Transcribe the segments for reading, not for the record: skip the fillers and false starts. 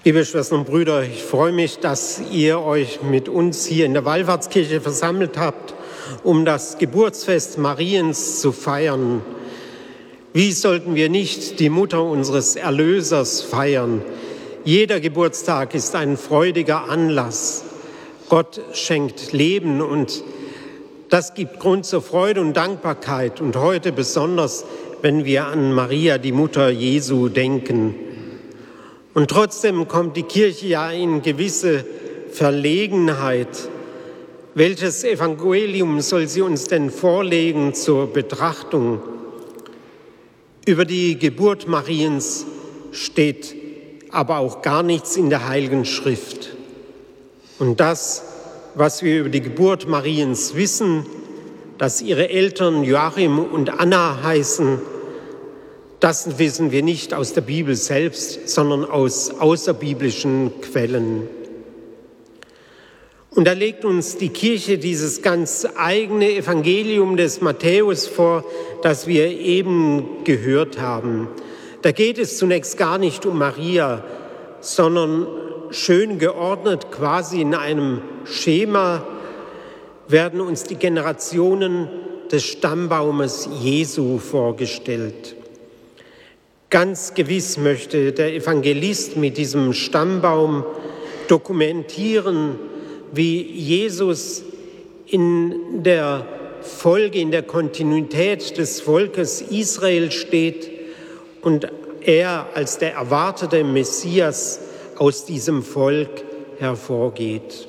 Liebe Schwestern und Brüder, ich freue mich, dass ihr euch mit uns hier in der Wallfahrtskirche versammelt habt, um das Geburtsfest Mariens zu feiern. Wie sollten wir nicht die Mutter unseres Erlösers feiern? Jeder Geburtstag ist ein freudiger Anlass. Gott schenkt Leben und das gibt Grund zur Freude und Dankbarkeit. Und heute besonders, wenn wir an Maria, die Mutter Jesu, denken. Und trotzdem kommt die Kirche ja in gewisse Verlegenheit. Welches Evangelium soll sie uns denn vorlegen zur Betrachtung? Über die Geburt Mariens steht aber auch gar nichts in der Heiligen Schrift. Und das, was wir über die Geburt Mariens wissen, dass ihre Eltern Joachim und Anna heißen, das wissen wir nicht aus der Bibel selbst, sondern aus außerbiblischen Quellen. Und da legt uns die Kirche dieses ganz eigene Evangelium des Matthäus vor, das wir eben gehört haben. Da geht es zunächst gar nicht um Maria, sondern schön geordnet, quasi in einem Schema, werden uns die Generationen des Stammbaumes Jesu vorgestellt. Ganz gewiss möchte der Evangelist mit diesem Stammbaum dokumentieren, wie Jesus in der Folge, in der Kontinuität des Volkes Israel steht und er als der erwartete Messias aus diesem Volk hervorgeht.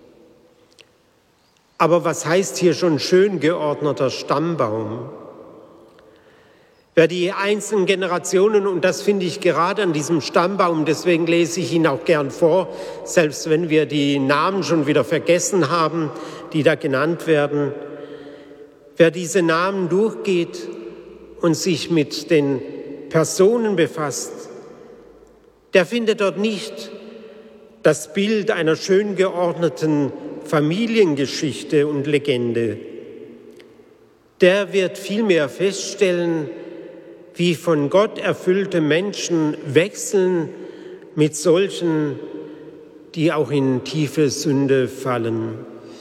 Aber was heißt hier schon schön geordneter Stammbaum? Wer die einzelnen Generationen, und das finde ich gerade an diesem Stammbaum, deswegen lese ich ihn auch gern vor, selbst wenn wir die Namen schon wieder vergessen haben, die da genannt werden. Wer diese Namen durchgeht und sich mit den Personen befasst, der findet dort nicht das Bild einer schön geordneten Familiengeschichte und Legende. Der wird vielmehr feststellen, wie von Gott erfüllte Menschen wechseln mit solchen, die auch in tiefe Sünde fallen.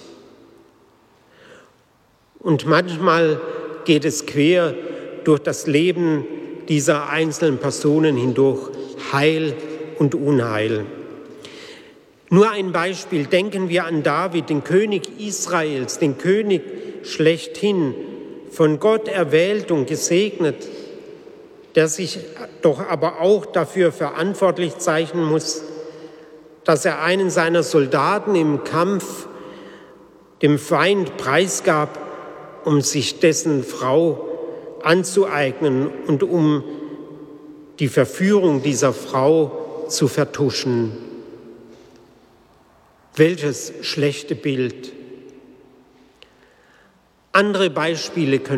Und manchmal geht es quer durch das Leben dieser einzelnen Personen hindurch, Heil und Unheil. Nur ein Beispiel, denken wir an David, den König Israels, den König schlechthin, von Gott erwählt und gesegnet, der sich doch aber auch dafür verantwortlich zeichnen muss, dass er einen seiner Soldaten im Kampf dem Feind preisgab, um sich dessen Frau anzueignen und um die Verführung dieser Frau zu vertuschen. Welches schlechte Bild. Andere Beispiele können